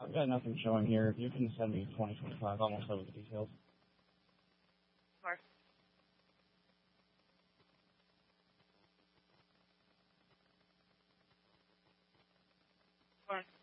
I've got nothing showing here. If you can send me 2025, almost over the details. Sure. Sure.